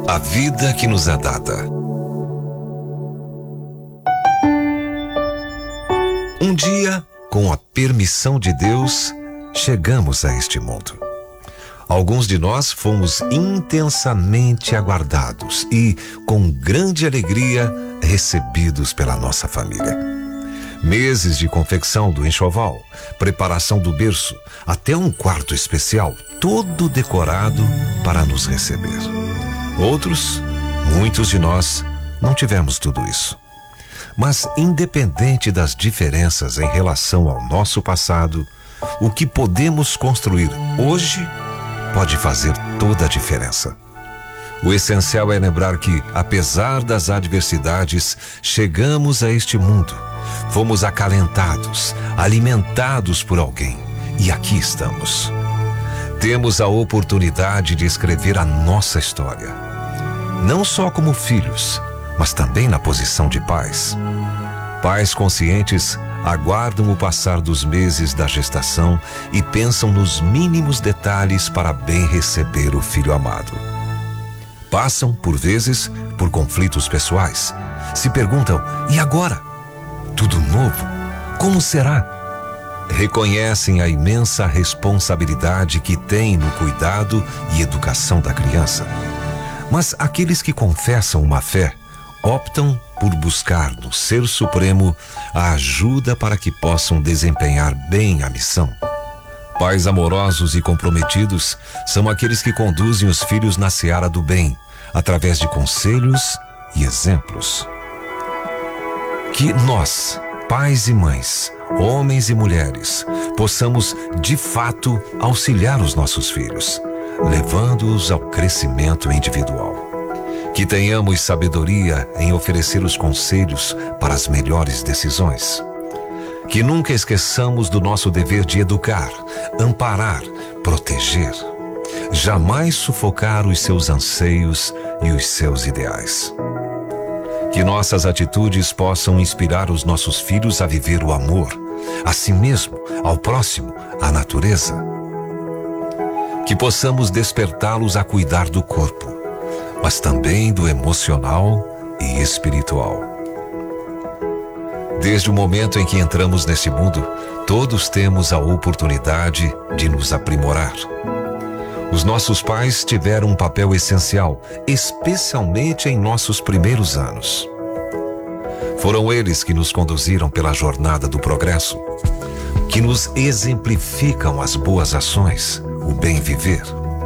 A vida que nos é dada. Um dia, com a permissão de Deus, chegamos a este mundo. Alguns de nós fomos intensamente aguardados e, com grande alegria, recebidos pela nossa família. Meses de confecção do enxoval, preparação do berço, até um quarto especial, todo decorado para nos receber. Outros, muitos de nós, não tivemos tudo isso. Mas, independente das diferenças em relação ao nosso passado, o que podemos construir hoje pode fazer toda a diferença. O essencial é lembrar que, apesar das adversidades, chegamos a este mundo. Fomos acalentados, alimentados por alguém, e aqui estamos. Temos a oportunidade de escrever a nossa história, não só como filhos, mas também na posição de pais. Pais conscientes aguardam o passar dos meses da gestação e pensam nos mínimos detalhes para bem receber o filho amado. Passam, por vezes, por conflitos pessoais. Se perguntam, e agora? Tudo novo? Como será? Reconhecem a imensa responsabilidade que têm no cuidado e educação da criança. Mas aqueles que confessam uma fé optam por buscar no Ser Supremo a ajuda para que possam desempenhar bem a missão. Pais amorosos e comprometidos são aqueles que conduzem os filhos na seara do bem, através de conselhos e exemplos. Que nós, pais e mães, homens e mulheres, possamos de fato auxiliar os nossos filhos, levando-os ao crescimento individual. Que tenhamos sabedoria em oferecer os conselhos para as melhores decisões. Que nunca esqueçamos do nosso dever de educar, amparar, proteger. Jamais sufocar os seus anseios e os seus ideais. Que nossas atitudes possam inspirar os nossos filhos a viver o amor, a si mesmo, ao próximo, à natureza. Que possamos despertá-los a cuidar do corpo, mas também do emocional e espiritual. Desde o momento em que entramos nesse mundo, todos temos a oportunidade de nos aprimorar. Os nossos pais tiveram um papel essencial, especialmente em nossos primeiros anos. Foram eles que nos conduziram pela jornada do progresso, que nos exemplificam as boas ações, o bem viver.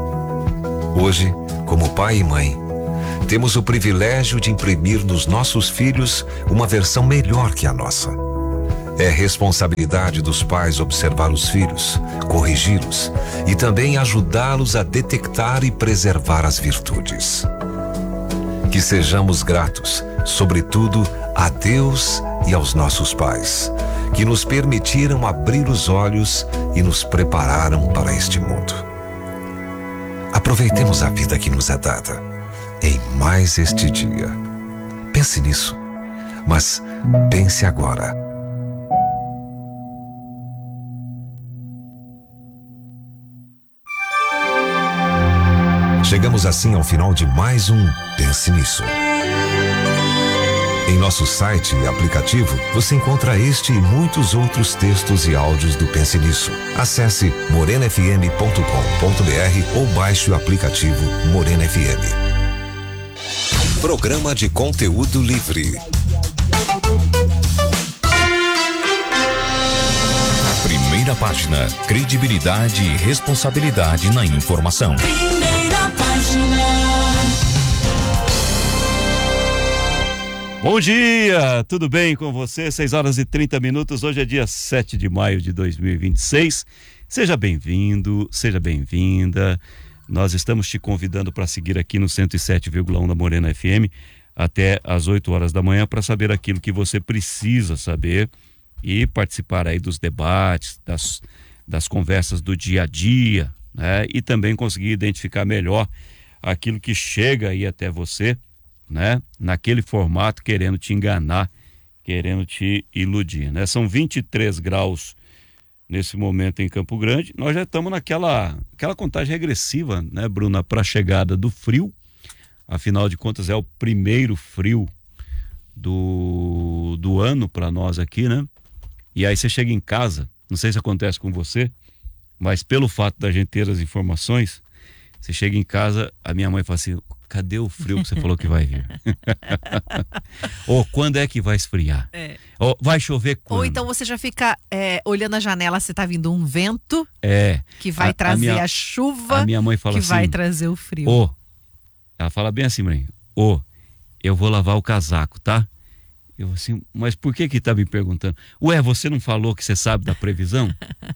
Hoje, como pai e mãe, temos o privilégio de imprimir nos nossos filhos uma versão melhor que a nossa. É responsabilidade dos pais observar os filhos, corrigi-los e também ajudá-los a detectar e preservar as virtudes. Que sejamos gratos, sobretudo, a Deus e aos nossos pais, que nos permitiram abrir os olhos e nos prepararam para este mundo. Aproveitemos a vida que nos é dada em mais este dia. Pense nisso, mas pense agora. Chegamos assim ao final de mais um Pense Nisso. Em nosso site e aplicativo, você encontra este e muitos outros textos e áudios do Pense Nisso. Acesse morenafm.com.br ou baixe o aplicativo Morena FM. Programa de conteúdo livre. Primeira página, credibilidade e responsabilidade na informação. Primeira página. Bom dia, tudo bem com você? 6h30. Hoje é dia 7 de maio de 2026. Seja bem-vindo, seja bem-vinda. Nós estamos te convidando para seguir aqui no 107,1 da Morena FM até às 8 horas da manhã para saber aquilo que você precisa saber e participar aí dos debates, das conversas do dia a dia, né? E também conseguir identificar melhor aquilo que chega aí até você, né? Naquele formato, querendo te enganar, querendo te iludir, né? São 23 graus nesse momento em Campo Grande. Nós já estamos naquela contagem regressiva, né, Bruna, para a chegada do frio. Afinal de contas, é o primeiro frio do ano para nós aqui, né? E aí você chega em casa, não sei se acontece com você, mas pelo fato da gente ter as informações, você chega em casa, a minha mãe fala assim: cadê o frio que você falou que vai vir? Ou quando é que vai esfriar? Ou vai chover quando? Ou então você já fica olhando a janela, se tá vindo um vento que vai trazer a chuva, a minha mãe fala que assim, vai trazer o frio. Ela fala bem assim, mãe: eu vou lavar o casaco, tá? Eu assim, mas por que tá me perguntando? Ué, você não falou que você sabe da previsão?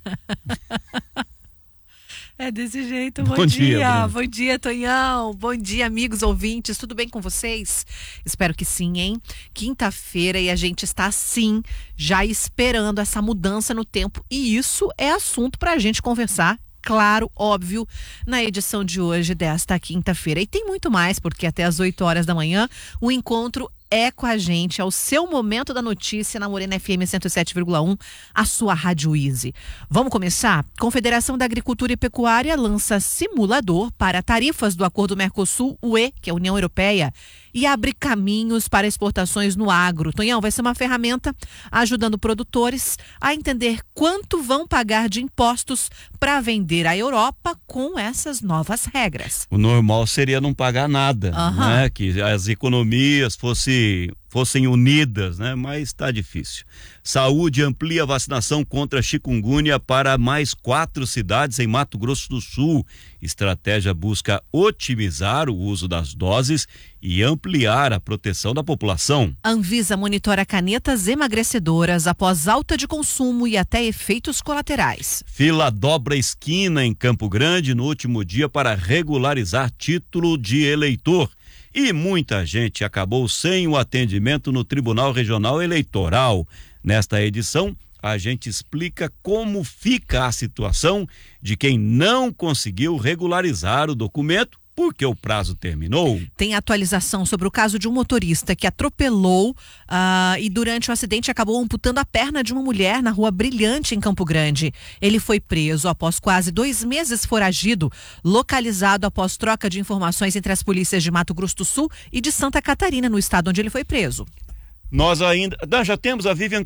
É desse jeito. Bom dia, bom dia, Tonhão, bom dia, amigos ouvintes, tudo bem com vocês? Espero que sim, hein? Quinta-feira e a gente está sim, já esperando essa mudança no tempo, e isso é assunto pra gente conversar, claro, óbvio, na edição de hoje desta quinta-feira. E tem muito mais, porque até às 8 horas da manhã o encontro é com a gente, é o seu Momento da Notícia na Morena FM 107,1, a sua Rádio Easy. Vamos começar? Confederação da Agricultura e Pecuária lança simulador para tarifas do Acordo Mercosul-UE, que é a União Europeia, e abre caminhos para exportações no agro. Tonhão, vai ser uma ferramenta ajudando produtores a entender quanto vão pagar de impostos para vender à Europa com essas novas regras. O normal seria não pagar nada, né? Que as economias fossem unidas, né? Mas está difícil. Saúde amplia a vacinação contra chikungunya para mais 4 cidades em Mato Grosso do Sul. Estratégia busca otimizar o uso das doses e ampliar a proteção da população. Anvisa monitora canetas emagrecedoras após alta de consumo e até efeitos colaterais. Fila dobra esquina em Campo Grande no último dia para regularizar título de eleitor. E muita gente acabou sem o atendimento no Tribunal Regional Eleitoral. Nesta edição, a gente explica como fica a situação de quem não conseguiu regularizar o documento porque o prazo terminou. Tem atualização sobre o caso de um motorista que atropelou e durante o acidente acabou amputando a perna de uma mulher na Rua Brilhante, em Campo Grande. Ele foi preso após quase 2 meses foragido, localizado após troca de informações entre as polícias de Mato Grosso do Sul e de Santa Catarina, no estado onde ele foi preso. Nós ainda já temos a Vivian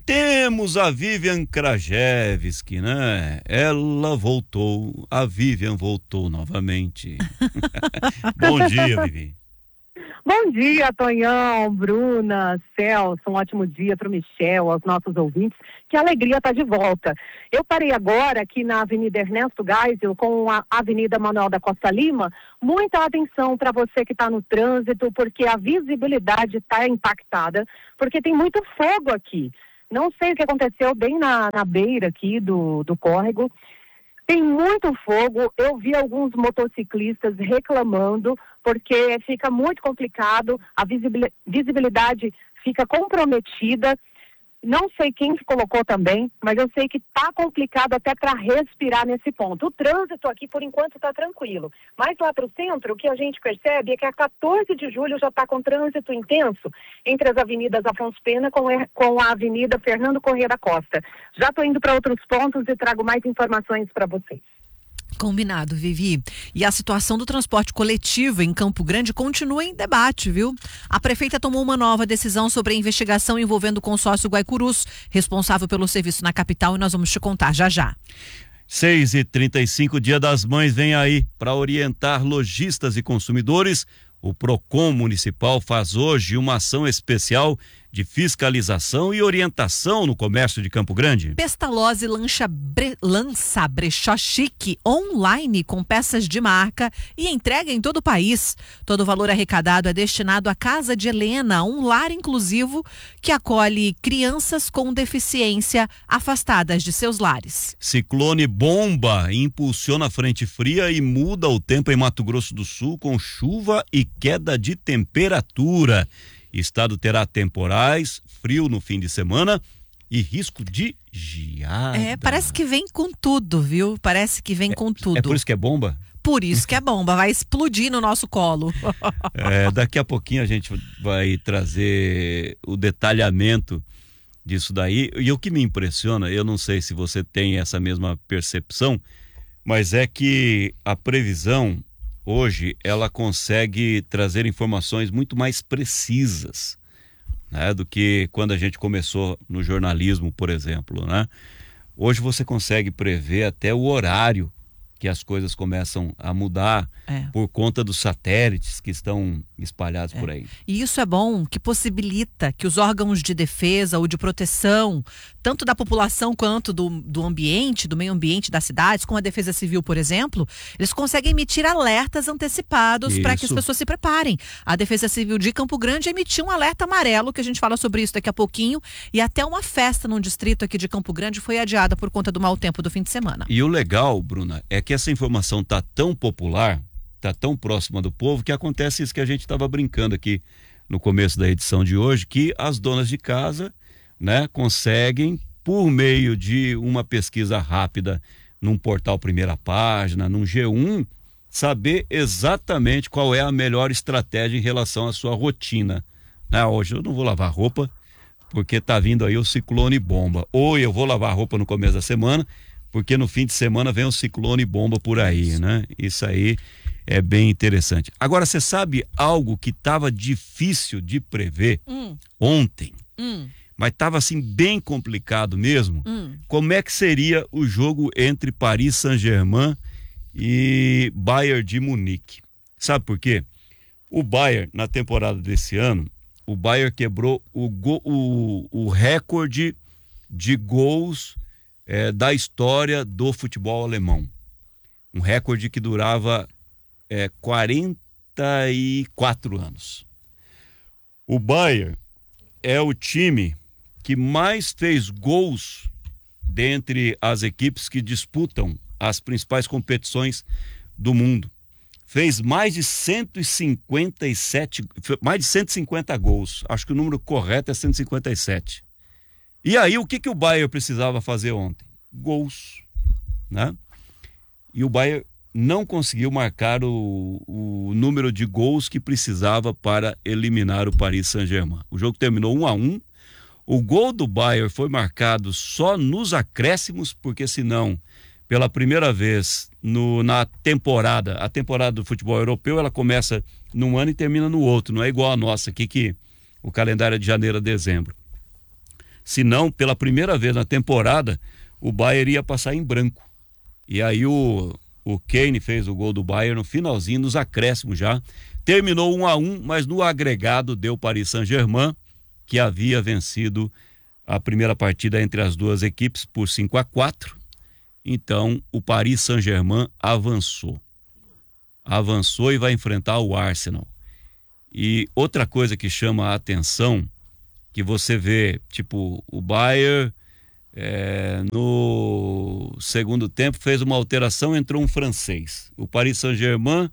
Krajewski, né? Ela voltou, a Vivian voltou novamente. Bom dia, Vivi. Bom dia, Tonhão, Bruna, Celso, um ótimo dia para o Michel, aos nossos ouvintes. Que alegria estar de volta. Eu parei agora aqui na Avenida Ernesto Geisel com a Avenida Manuel da Costa Lima. Muita atenção para você que está no trânsito, porque a visibilidade está impactada, porque tem muito fogo aqui. Não sei o que aconteceu bem na beira aqui do córrego. Tem muito fogo, eu vi alguns motociclistas reclamando, porque fica muito complicado, a visibilidade fica comprometida. Não sei quem colocou também, mas eu sei que está complicado até para respirar nesse ponto. O trânsito aqui, por enquanto, está tranquilo. Mas lá para o centro, o que a gente percebe é que a 14 de julho já está com trânsito intenso entre as avenidas Afonso Pena com a avenida Fernando Corrêa da Costa. Já estou indo para outros pontos e trago mais informações para vocês. Combinado, Vivi. E a situação do transporte coletivo em Campo Grande continua em debate, viu? A prefeita tomou uma nova decisão sobre a investigação envolvendo o consórcio Guaicurus, responsável pelo serviço na capital, e nós vamos te contar já já. 6h35, Dia das Mães vem aí. Para orientar lojistas e consumidores, o Procon Municipal faz hoje uma ação especial de fiscalização e orientação no comércio de Campo Grande. Pestalozzi lança brechó chique online com peças de marca e entrega em todo o país. Todo o valor arrecadado é destinado à Casa de Helena, um lar inclusivo que acolhe crianças com deficiência afastadas de seus lares. Ciclone bomba impulsiona a frente fria e muda o tempo em Mato Grosso do Sul com chuva e queda de temperatura. Estado terá temporais, frio no fim de semana e risco de geada. Parece que vem com tudo, viu? Parece que vem com tudo. É por isso que é bomba? Por isso que é bomba, vai explodir no nosso colo. Daqui a pouquinho a gente vai trazer o detalhamento disso daí. E o que me impressiona, eu não sei se você tem essa mesma percepção, mas é que a previsão hoje, ela consegue trazer informações muito mais precisas, né, do que quando a gente começou no jornalismo, por exemplo, né? Hoje você consegue prever até o horário que as coisas começam a mudar por conta dos satélites que estão espalhados por aí. E isso é bom, que possibilita que os órgãos de defesa ou de proteção, tanto da população quanto do ambiente, do meio ambiente das cidades, como a Defesa Civil, por exemplo, eles conseguem emitir alertas antecipados para que as pessoas se preparem. A Defesa Civil de Campo Grande emitiu um alerta amarelo, que a gente fala sobre isso daqui a pouquinho, e até uma festa num distrito aqui de Campo Grande foi adiada por conta do mau tempo do fim de semana. E o legal, Bruna, é que essa informação está tão popular, está tão próxima do povo, que acontece isso que a gente estava brincando aqui no começo da edição de hoje, que as donas de casa, né, conseguem, por meio de uma pesquisa rápida num portal Primeira Página, num G1, saber exatamente qual é a melhor estratégia em relação à sua rotina. Hoje eu não vou lavar roupa porque tá vindo aí o ciclone bomba, ou eu vou lavar roupa no começo da semana porque no fim de semana vem o ciclone bomba por aí, né? Isso aí é bem interessante. Agora, você sabe algo que estava difícil de prever ontem, mas estava assim bem complicado mesmo? Como é que seria o jogo entre Paris Saint-Germain e Bayern de Munique? Sabe por quê? O Bayern, na temporada desse ano, o Bayern quebrou o recorde de gols da história do futebol alemão. Um recorde que durava 44 anos. O Bayern é o time que mais fez gols dentre as equipes que disputam as principais competições do mundo. Fez mais de 150 gols. Acho que o número correto é 157. E aí, o que o Bayern precisava fazer ontem? Gols, né? E o Bayern não conseguiu marcar o número de gols que precisava para eliminar o Paris Saint-Germain. O jogo terminou 1-1. O gol do Bayern foi marcado só nos acréscimos, porque senão, pela primeira vez na temporada, a temporada do futebol europeu, ela começa num ano e termina no outro. Não é igual a nossa aqui, que o calendário é de janeiro a dezembro. Se não, pela primeira vez na temporada, o Bayern ia passar em branco. E aí o Kane fez o gol do Bayern no finalzinho, nos acréscimos já. Terminou 1-1, mas no agregado deu Paris Saint-Germain, que havia vencido a primeira partida entre as duas equipes por 5-4. Então, o Paris Saint-Germain avançou. Avançou e vai enfrentar o Arsenal. E outra coisa que chama a atenção, que você vê, tipo, o Bayern no segundo tempo fez uma alteração, entrou um francês. O Paris Saint-Germain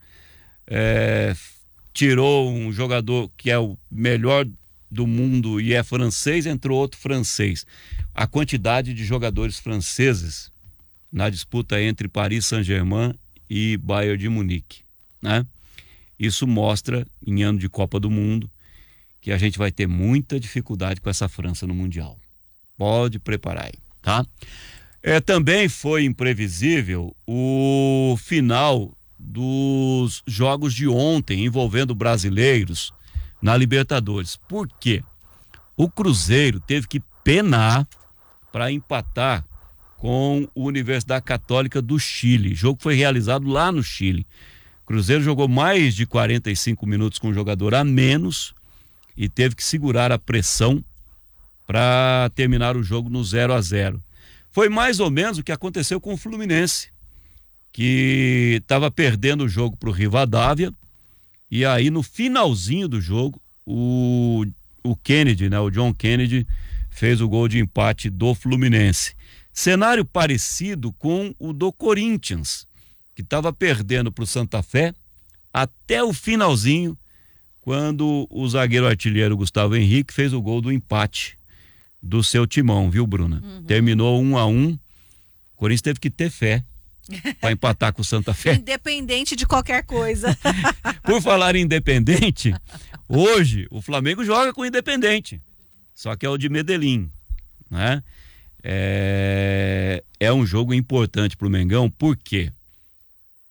tirou um jogador que é o melhor do mundo e é francês, entrou outro francês. A quantidade de jogadores franceses na disputa entre Paris Saint-Germain e Bayern de Munique, né? Isso mostra, em ano de Copa do Mundo, que a gente vai ter muita dificuldade com essa França no Mundial. Pode preparar aí, tá? Também foi imprevisível o final dos jogos de ontem envolvendo brasileiros na Libertadores. Por quê? O Cruzeiro teve que penar para empatar com a Universidade Católica do Chile. O jogo foi realizado lá no Chile. O Cruzeiro jogou mais de 45 minutos com um jogador a menos e teve que segurar a pressão para terminar o jogo no 0-0. Foi mais ou menos o que aconteceu com o Fluminense, que estava perdendo o jogo para o Rivadavia, e aí no finalzinho do jogo o Kennedy, né, o John Kennedy, fez o gol de empate do Fluminense. Cenário parecido com o do Corinthians, que estava perdendo para o Santa Fé até o finalzinho, quando o zagueiro artilheiro Gustavo Henrique fez o gol do empate do seu timão, viu, Bruna? Terminou 1-1. O Corinthians teve que ter fé para empatar com o Santa Fé. Independente de qualquer coisa. Por falar em Independente, hoje o Flamengo joga com o Independente, só que é o de Medellín, né? É um jogo importante para o Mengão, por quê?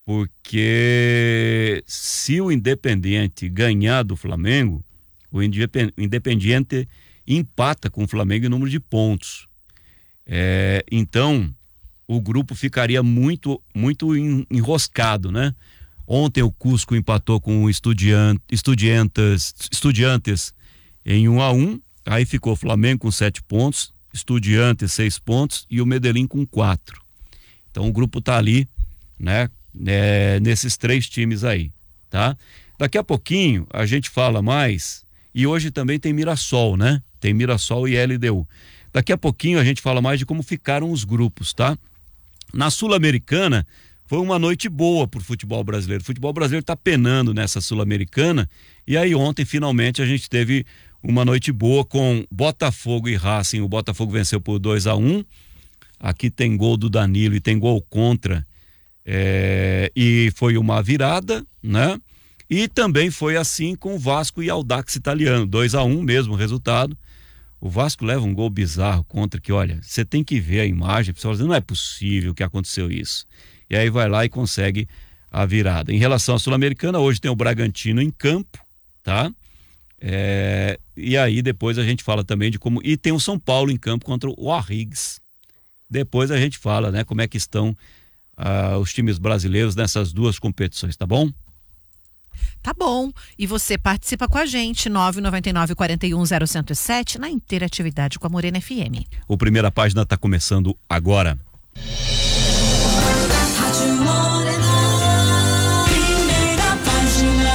porque se o Independiente ganhar do Flamengo, o Independiente empata com o Flamengo em número de pontos. Então, o grupo ficaria muito enroscado, né? Ontem o Cusco empatou com o Estudiantes em 1-1, aí ficou o Flamengo com 7 pontos, Estudiantes 6 pontos e o Medellín com 4. Então o grupo tá ali, né? Nesses 3 times aí, tá? Daqui a pouquinho a gente fala mais, e hoje também tem Mirassol, né? Tem Mirassol e LDU. Daqui a pouquinho a gente fala mais de como ficaram os grupos, tá? Na Sul-Americana foi uma noite boa pro futebol brasileiro. O futebol brasileiro tá penando nessa Sul-Americana, e aí ontem finalmente a gente teve uma noite boa com Botafogo e Racing. O Botafogo venceu por 2-1. Aqui tem gol do Danilo e tem gol contra, e foi uma virada, né? E também foi assim com o Vasco e Audax Italiano, 2-1 mesmo resultado. O Vasco leva um gol bizarro contra, que olha, você tem que ver a imagem, o pessoal diz, não é possível que aconteceu isso. E aí vai lá e consegue a virada. Em relação à Sul-Americana, hoje tem o Bragantino em campo, tá? E aí depois a gente fala também de como... E tem o São Paulo em campo contra o O'Higgins. Depois a gente fala, né, como é que estão os times brasileiros nessas 2 competições, tá bom? Tá bom. E você participa com a gente, 999-410107, na interatividade com a Morena FM. O Primeira Página está começando agora. Rádio Morena, primeira página.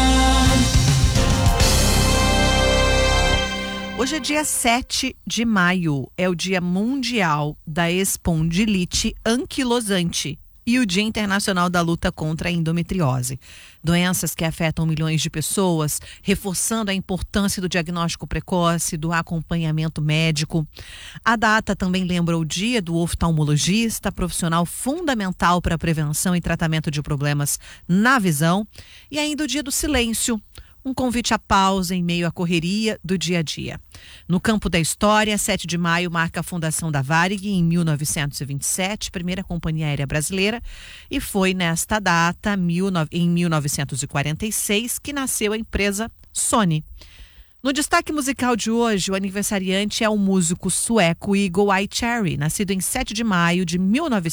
Hoje é dia 7 de maio, é o Dia Mundial da Espondilite Anquilosante e o Dia Internacional da Luta contra a Endometriose. Doenças que afetam milhões de pessoas, reforçando a importância do diagnóstico precoce, do acompanhamento médico. A data também lembra o Dia do Oftalmologista, profissional fundamental para a prevenção e tratamento de problemas na visão, e ainda o Dia do Silêncio, um convite à pausa em meio à correria do dia a dia. No campo da história, 7 de maio marca a fundação da Varig em 1927, primeira companhia aérea brasileira, e foi nesta data, em 1946, que nasceu a empresa Sony. No destaque musical de hoje, o aniversariante é o músico sueco Eagle Eye Cherry, nascido em 7 de maio de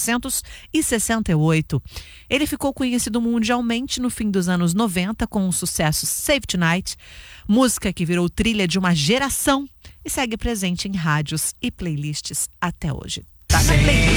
1968. Ele ficou conhecido mundialmente no fim dos anos 90 com o sucesso Save Tonight, música que virou trilha de uma geração e segue presente em rádios e playlists até hoje. Tá na playlist.